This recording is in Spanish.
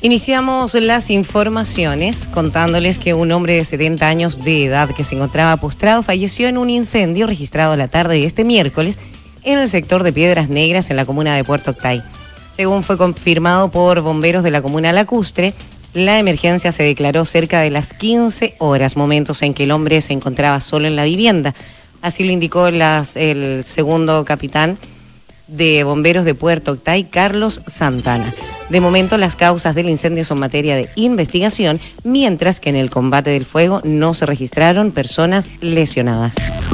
Iniciamos las informaciones contándoles que un hombre de 70 años de edad que se encontraba postrado falleció en un incendio registrado la tarde de este miércoles en el sector de Piedras Negras en la comuna de Puerto Octay. Según fue confirmado por bomberos de la comuna lacustre, la emergencia se declaró cerca de las 15 horas, momentos en que el hombre se encontraba solo en la vivienda. Así lo indicó el segundo capitán de bomberos de Puerto Octay, Carlos Santana. De momento, las causas del incendio son materia de investigación, mientras que en el combate del fuego no se registraron personas lesionadas.